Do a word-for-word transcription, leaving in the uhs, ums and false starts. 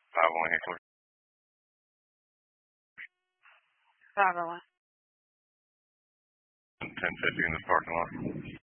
five one Heckler. five oh one. ten fifty in the parking lot.